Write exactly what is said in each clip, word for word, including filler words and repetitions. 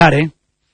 ¿eh?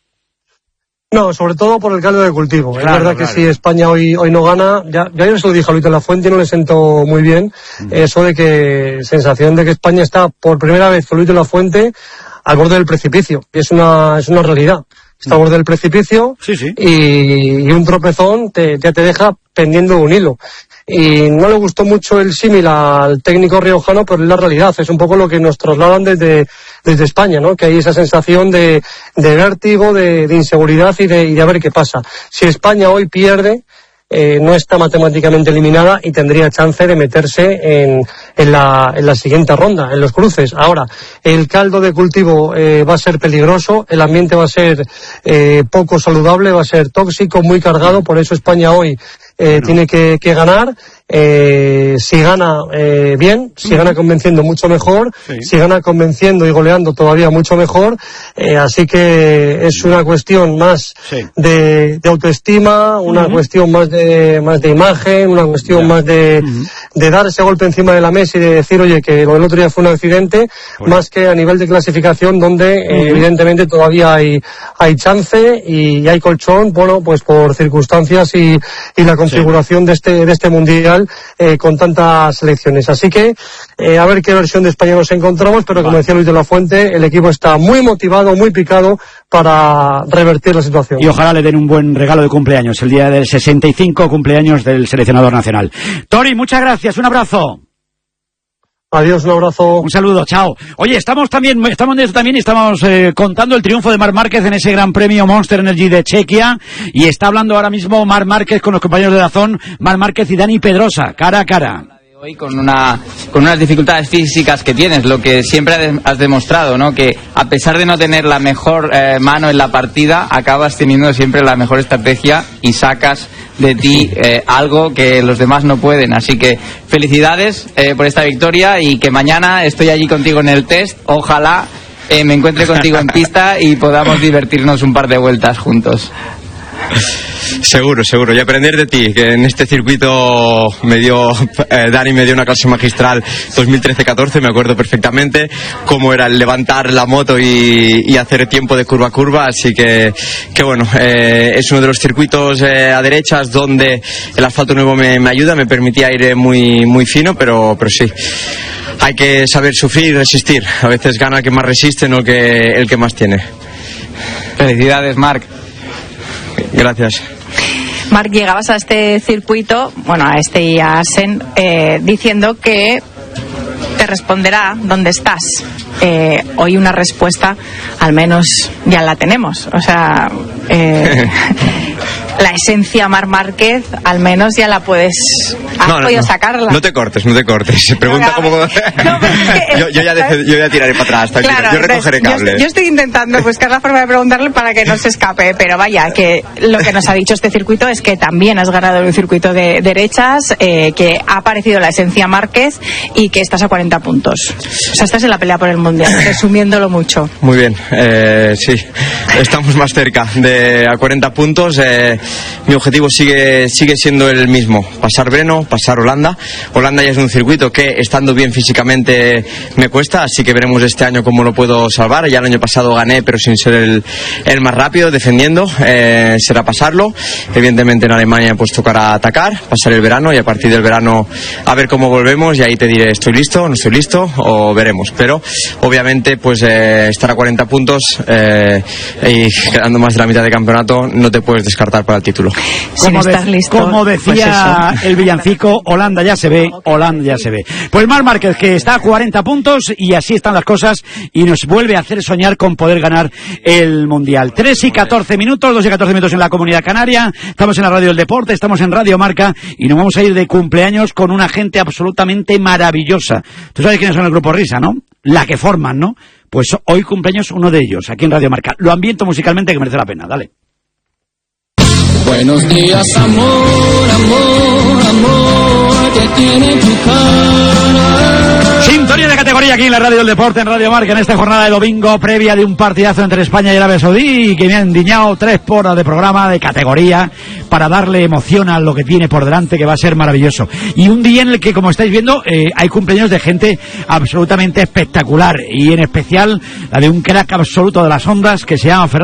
No, sobre todo por el caldo de cultivo. Claro, es verdad que claro. Si España hoy hoy no gana, ya, ya yo se lo dije a Luis de la Fuente y no le sentó muy bien, mm. eso de que, sensación de que España está por primera vez con Luis de la Fuente al borde del precipicio, y es una, es una realidad. Está al borde del precipicio, sí, sí. Y, y un tropezón te, ya te deja pendiendo de un hilo. Y no le gustó mucho el símil al técnico riojano, pero es la realidad, es un poco lo que nos trasladan desde, desde España, ¿no? Que hay esa sensación de, de vértigo, de, de inseguridad y de, y de a ver qué pasa. Si España hoy pierde, eh, no está matemáticamente eliminada y tendría chance de meterse en, en, la, en la siguiente ronda, en los cruces. Ahora, el caldo de cultivo eh, va a ser peligroso, el ambiente va a ser eh, poco saludable, va a ser tóxico, muy cargado, por eso España hoy eh, no. tiene que, que ganar. Eh, si gana eh, bien, si gana convenciendo mucho mejor, sí. si gana convenciendo y goleando todavía mucho mejor, eh, así que es una cuestión más sí. de, de autoestima, una uh-huh. cuestión más de más de imagen, una cuestión yeah. más de, uh-huh. de dar ese golpe encima de la mesa y de decir, oye, que lo del otro día fue un accidente, bueno. más que a nivel de clasificación donde uh-huh. eh, evidentemente todavía hay hay chance y, y hay colchón, bueno, pues por circunstancias y, y la configuración sí. de este de este mundial Eh, con tantas selecciones. Así que eh, a ver qué versión de España nos encontramos, pero como decía Luis de la Fuente, el equipo está muy motivado, muy picado para revertir la situación. Y ojalá le den un buen regalo de cumpleaños, el día del sesenta y cinco cumpleaños del seleccionador nacional. Tori, muchas gracias, un abrazo. Adiós, un abrazo. Un saludo, chao. Oye, estamos también, estamos en eso también y estamos eh, contando el triunfo de Marc Márquez en ese Gran Premio Monster Energy de Chequia, y está hablando ahora mismo Marc Márquez con los compañeros de Dazón, Marc Márquez y Dani Pedrosa, cara a cara. Hoy con una con unas dificultades físicas que tienes, lo que siempre has demostrado, ¿no? Que a pesar de no tener la mejor eh, mano en la partida, acabas teniendo siempre la mejor estrategia y sacas de ti eh, algo que los demás no pueden. Así que felicidades eh, por esta victoria, y que mañana estoy allí contigo en el test. Ojalá eh, me encuentre contigo en pista y podamos divertirnos un par de vueltas juntos. Seguro, seguro, y aprender de ti, que en este circuito me dio, eh, Dani me dio una clase magistral dos mil trece catorce, me acuerdo perfectamente cómo era el levantar la moto y, y hacer tiempo de curva a curva, así que, que bueno, eh, es uno de los circuitos eh, a derechas donde el asfalto nuevo me, me ayuda, me permitía ir muy, muy fino, pero, pero sí. Hay que saber sufrir y resistir, a veces gana el que más resiste, no el que, el que más tiene. Felicidades, Marc. Gracias. Marc, llegabas a este circuito, bueno, a este y a Assen, eh, diciendo que te responderá dónde estás. Eh, hoy una respuesta, al menos ya la tenemos. O sea, eh, la esencia Marc Márquez, al menos ya la puedes... Has no, no, podido no. sacarla. No te cortes, no te cortes. Se pregunta cómo... No, es que... yo, yo, ya deje, yo ya tiraré para atrás, tranquilo. Claro, yo recogeré cables. Yo, yo estoy intentando buscar la forma de preguntarle para que no se escape, pero vaya, que lo que nos ha dicho este circuito es que también has ganado un circuito de derechas, eh, que ha aparecido la esencia Márquez y que estás a cuarenta puntos. O sea, estás en la pelea por el Mundial, resumiéndolo mucho. Muy bien, eh, sí, estamos más cerca de a cuarenta puntos. Eh, mi objetivo sigue sigue siendo el mismo, pasar Breno, pasar Holanda. Holanda ya es un circuito que, estando bien físicamente, me cuesta, así que veremos este año cómo lo puedo salvar. Ya el año pasado gané, pero sin ser el, el más rápido, defendiendo. Eh, será pasarlo. Evidentemente en Alemania pues tocará atacar, pasar el verano, y a partir del verano a ver cómo volvemos, y ahí te diré, estoy listo, no estoy listo, o veremos. Pero obviamente pues eh, estar a cuarenta puntos eh, y quedando más de la mitad de campeonato, no te puedes descartar para el título. Como, de, listo, como decía pues el villancico, Holanda ya se ve, Holanda ya se ve. Pues Marc Márquez, que está a cuarenta puntos, y así están las cosas, y nos vuelve a hacer soñar con poder ganar el Mundial. tres y catorce minutos, dos y catorce minutos en la Comunidad Canaria. Estamos en la Radio del Deporte, estamos en Radio Marca, y nos vamos a ir de cumpleaños con una gente absolutamente maravillosa. Tú sabes quiénes son el Grupo Risa, ¿no? La que forman, ¿no? Pues hoy cumpleaños uno de ellos, aquí en Radio Marca. Lo ambiento musicalmente, que merece la pena. Dale. Buenos días, amor, amor, amor, que tiene tu cara. Sintonía de categoría aquí en la Radio del Deporte, en Radio Marca, en esta jornada de domingo previa de un partidazo entre España y Arabia Saudí, que me han diñado tres horas de programa de categoría para darle emoción a lo que tiene por delante, que va a ser maravilloso. Y un día en el que, como estáis viendo, eh, hay cumpleaños de gente absolutamente espectacular, y en especial la de un crack absoluto de las ondas que se llama Fernando